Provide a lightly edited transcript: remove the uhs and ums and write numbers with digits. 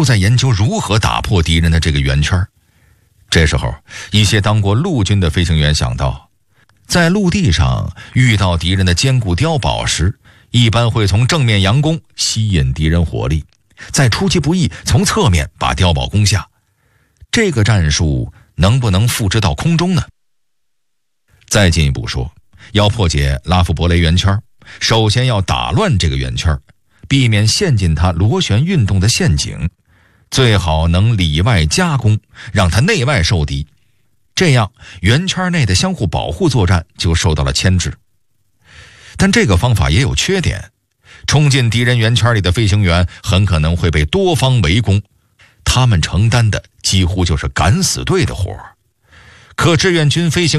在研究如何打破敌人的这个圆圈。这时候，一些当过陆军的飞行员想到，在陆地上遇到敌人的坚固碉堡时，一般会从正面佯攻，吸引敌人火力，再出其不意从侧面把碉堡攻下。这个战术能不能复制到空中呢？再进一步说，要破解拉夫伯雷圆圈，首先要打乱这个圆圈，避免陷进它螺旋运动的陷阱，最好能里外夹攻，让它内外受敌，这样圆圈内的相互保护作战就受到了牵制。但这个方法也有缺点，冲进敌人圆圈里的飞行员很可能会被多方围攻，他们承担的几乎就是敢死队的活。可志愿军飞行